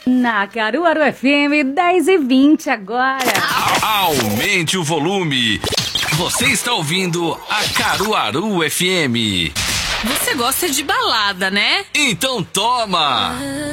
Na Caruaru FM 10h20 agora. Aumente o volume. Você está ouvindo a Caruaru FM. Você gosta de balada, né? Então toma!